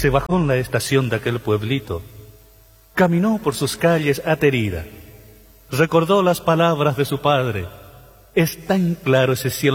se bajó en la estación de aquel pueblito, caminó por sus calles aterida, recordó las palabras de su padre. Es tan claro ese cielo